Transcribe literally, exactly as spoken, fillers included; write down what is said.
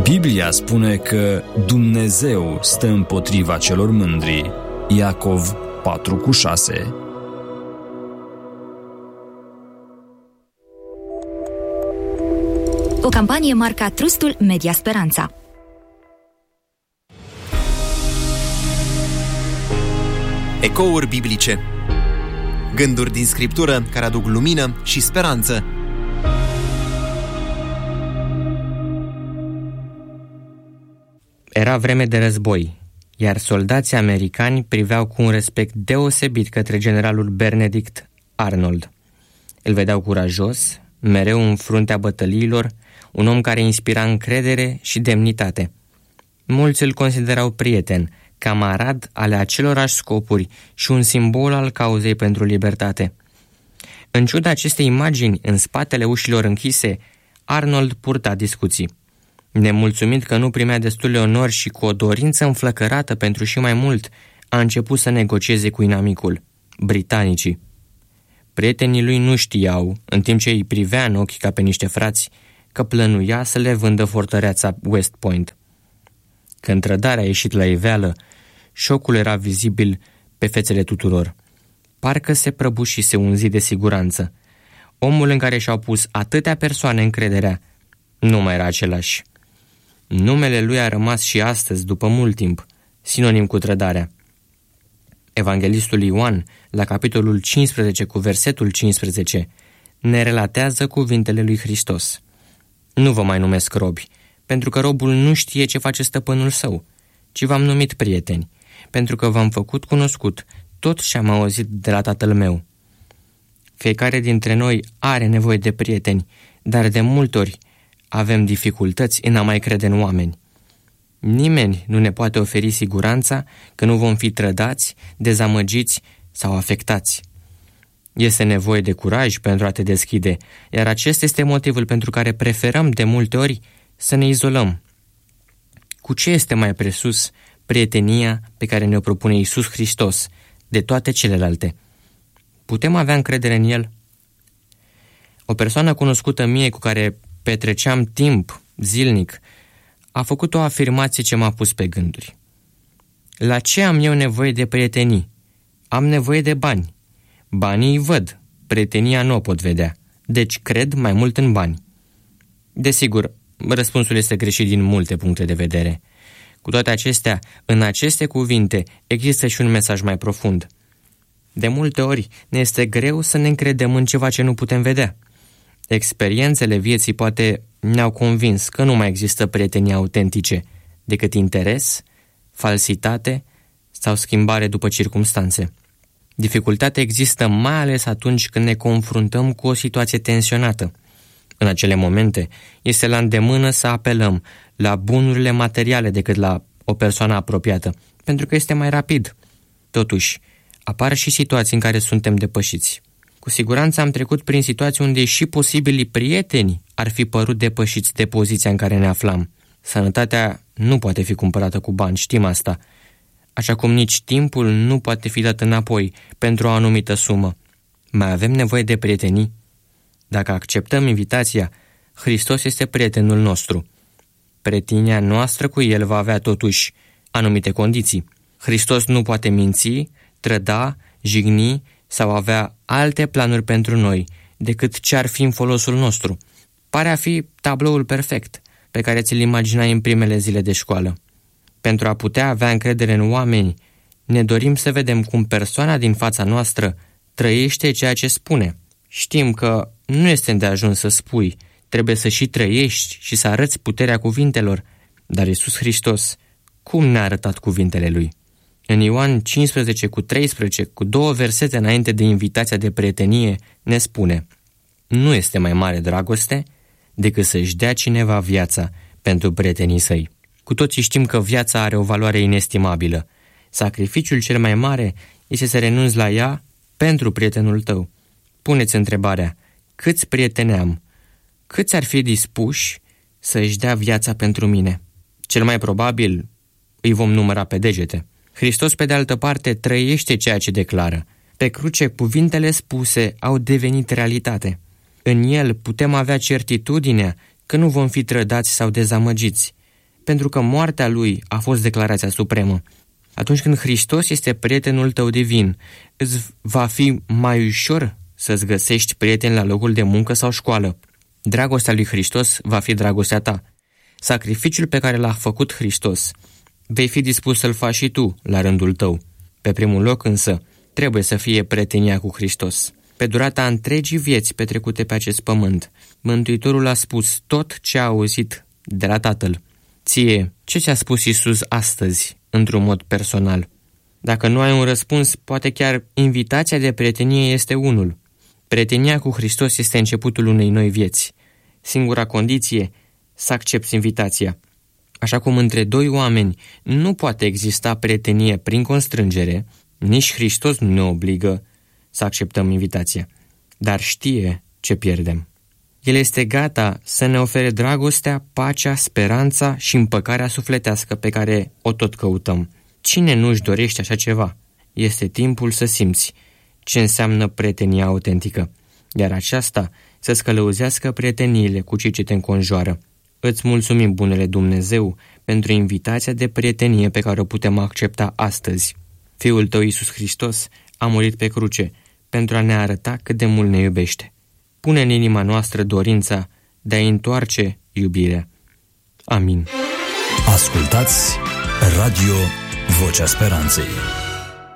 Biblia spune că Dumnezeu stă împotriva celor mândri. Iacov patru cu șase. O campanie marca Trustul Media Speranța. Ecouri biblice. Gânduri din Scriptură care aduc lumină și speranță. Era vreme de război, iar soldații americani priveau cu un respect deosebit către generalul Benedict Arnold. Îl vedeau curajos, mereu în fruntea bătăliilor, un om care inspira încredere și demnitate. Mulți îl considerau prieten, camarad ale acelorași scopuri și un simbol al cauzei pentru libertate. În ciuda acestei imagini, în spatele ușilor închise, Arnold purta discuții. Nemulțumit că nu primea destule onori și cu o dorință înflăcărată pentru și mai mult, a început să negocieze cu inamicul, britanicii. Prietenii lui nu știau, în timp ce îi privea în ochi ca pe niște frați, că plănuia să le vândă fortăreața West Point. Când trădarea a ieșit la iveală, șocul era vizibil pe fețele tuturor. Parcă se prăbușise un zid de siguranță. Omul în care și-au pus atâtea persoane încrederea nu mai era același. Numele lui a rămas și astăzi, după mult timp, sinonim cu trădarea. Evanghelistul Ioan, la capitolul cincisprezece cu versetul cincisprezece, ne relatează cuvintele lui Hristos. Nu vă mai numesc robi, pentru că robul nu știe ce face stăpânul său, ci v-am numit prieteni, pentru că v-am făcut cunoscut tot ce am auzit de la Tatăl meu. Fiecare dintre noi are nevoie de prieteni, dar de multe ori avem dificultăți în a mai crede în oameni. Nimeni nu ne poate oferi siguranța că nu vom fi trădați, dezamăgiți sau afectați. Este nevoie de curaj pentru a te deschide, iar acesta este motivul pentru care preferăm de multe ori să ne izolăm. Cu ce este mai presus prietenia pe care ne-o propune Iisus Hristos de toate celelalte? Putem avea încredere în El? O persoană cunoscută mie cu care petreceam timp zilnic a făcut o afirmație ce m-a pus pe gânduri. La ce am eu nevoie de prietenii? Am nevoie de bani. Banii îi văd, prietenia nu o pot vedea, deci cred mai mult în bani. Desigur, răspunsul este greșit din multe puncte de vedere. Cu toate acestea, în aceste cuvinte există și un mesaj mai profund. De multe ori ne este greu să ne încredem în ceva ce nu putem vedea. Experiențele vieții poate ne-au convins că nu mai există prietenii autentice decât interes, falsitate sau schimbare după circumstanțe. Dificultatea există mai ales atunci când ne confruntăm cu o situație tensionată. În acele momente este la îndemână să apelăm la bunurile materiale decât la o persoană apropiată, pentru că este mai rapid. Totuși, apar și situații în care suntem depășiți. Cu siguranță am trecut prin situații unde și posibilii prieteni ar fi părut depășiți de poziția în care ne aflam. Sănătatea nu poate fi cumpărată cu bani, știm asta, așa cum nici timpul nu poate fi dat înapoi pentru o anumită sumă. Mai avem nevoie de prietenii? Dacă acceptăm invitația, Hristos este prietenul nostru. Prietenia noastră cu El va avea totuși anumite condiții. Hristos nu poate minți, trăda, jigni sau avea alte planuri pentru noi decât ce ar fi în folosul nostru. Pare a fi tabloul perfect pe care ți-l imaginai în primele zile de școală. Pentru a putea avea încredere în oameni, ne dorim să vedem cum persoana din fața noastră trăiește ceea ce spune. Știm că nu este îndeajuns să spui, trebuie să și trăiești și să arăți puterea cuvintelor, dar Iisus Hristos, cum ne-a arătat cuvintele Lui? În Ioan cincisprezece cu treisprezece, cu două versete înainte de invitația de prietenie, ne spune: nu este mai mare dragoste decât să-și dea cineva viața pentru prietenii săi. Cu toții știm că viața are o valoare inestimabilă. Sacrificiul cel mai mare este să renunți la ea pentru prietenul tău. Puneți întrebarea: câți prieteni am? Câți ar fi dispuși să-și dea viața pentru mine? Cel mai probabil îi vom număra pe degete. Hristos, pe de altă parte, trăiește ceea ce declară. Pe cruce, cuvintele spuse au devenit realitate. În El putem avea certitudinea că nu vom fi trădați sau dezamăgiți. pentru că moartea lui a fost declarația supremă. Atunci când Hristos este prietenul tău divin, îți va fi mai ușor să-ți găsești prieteni la locul de muncă sau școală. Dragostea lui Hristos va fi dragostea ta. Sacrificiul pe care l-a făcut Hristos vei fi dispus să-l faci și tu la rândul tău. Pe primul loc însă trebuie să fie prietenia cu Hristos. Pe durata întregii vieți petrecute pe acest pământ, Mântuitorul a spus tot ce a auzit de la Tatăl. Ție, ce ți-a spus Iisus astăzi, într-un mod personal? Dacă nu ai un răspuns, poate chiar invitația de prietenie este unul. Prietenia cu Hristos este începutul unei noi vieți. Singura condiție, să accepți invitația. Așa cum între doi oameni nu poate exista prietenie prin constrângere, nici Hristos nu ne obligă să acceptăm invitația, dar știe ce pierdem. El este gata să ne ofere dragostea, pacea, speranța și împăcarea sufletească pe care o tot căutăm. Cine nu își dorește așa ceva? Este timpul să simți ce înseamnă prietenia autentică, iar aceasta să-ți călăuzească prieteniile cu cei ce te înconjoară. Îți mulțumim, bunele Dumnezeu, pentru invitația de prietenie pe care o putem accepta astăzi. Fiul tău, Iisus Hristos, a murit pe cruce pentru a ne arăta cât de mult ne iubește. Pune în inima noastră dorința de a întoarce iubirea. Amin. Ascultați Radio Vocea Speranței.